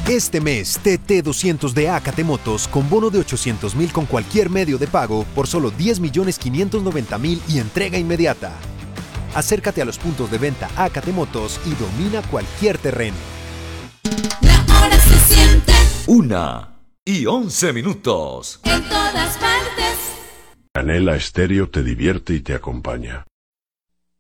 Este mes, TT 200 de Acate Motos con bono de 800.000 con cualquier medio de pago por solo 10.590.000 y entrega inmediata. Acércate a los puntos de venta Acate Motos y domina cualquier terreno. La hora se siente 1:11. en todas partes. Canela Estéreo te divierte y te acompaña.